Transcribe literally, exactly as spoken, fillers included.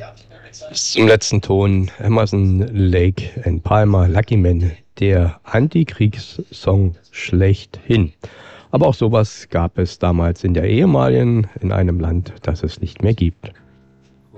Bis zum letzten Ton Emerson, Lake and Palmer, Lucky Man, der Antikriegssong schlechthin. Aber auch sowas gab es damals in der ehemaligen, in einem Land, das es nicht mehr gibt.